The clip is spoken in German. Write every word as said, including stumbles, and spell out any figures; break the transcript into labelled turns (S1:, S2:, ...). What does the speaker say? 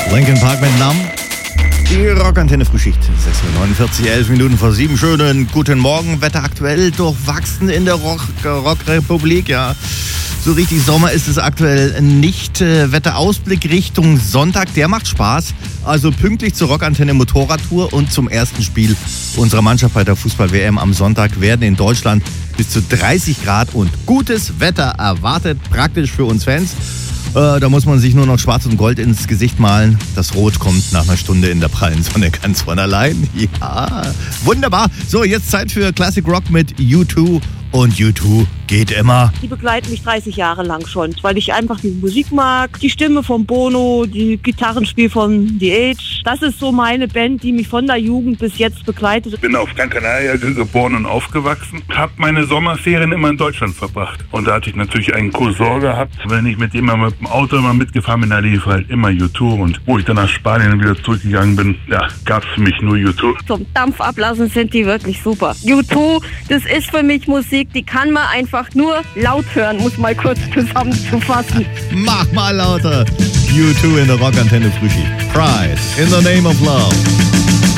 S1: Linkin Park mit Numb. Die Rockantenne Frühschicht. sechs Uhr neunundvierzig, elf Minuten vor sieben. Schönen guten Morgen. Wetter aktuell durchwachsen in der Rock- Rockrepublik. Ja, so richtig Sommer ist es aktuell nicht. Wetterausblick Richtung Sonntag, der macht Spaß. Also pünktlich zur Rockantenne Motorradtour und zum ersten Spiel unserer Mannschaft bei der Fußball-W M am Sonntag werden in Deutschland bis zu dreißig Grad und gutes Wetter erwartet. Praktisch für uns Fans. Äh, da muss man sich nur noch Schwarz und Gold ins Gesicht malen. Das Rot kommt nach einer Stunde in der prallen Sonne ganz von allein. Ja, wunderbar. So, jetzt Zeit für Classic Rock mit U zwei. Und U zwei geht immer.
S2: Die begleiten mich dreißig Jahre lang schon, weil ich einfach die Musik mag. Die Stimme von Bono, die Gitarrenspiel von The Age. Das ist so meine Band, die mich von der Jugend bis jetzt begleitet.
S3: Ich bin auf Gran Canaria geboren und aufgewachsen. Habe meine Sommerferien immer in Deutschland verbracht. Und da hatte ich natürlich einen Cousin gehabt. Wenn ich mit ihm mal mit dem Auto immer mitgefahren bin, da lief halt immer U zwei. Und wo ich dann nach Spanien wieder zurückgegangen bin, ja, gab es für mich nur U zwei.
S2: Zum Dampf ablassen sind die wirklich super. U zwei, das ist für mich Musik, die kann man einfach nur laut hören, muss mal kurz zusammenzufassen.
S1: Mach mal lauter. U zwei in der Rockantenne Frühschicht. Pride in the name of love.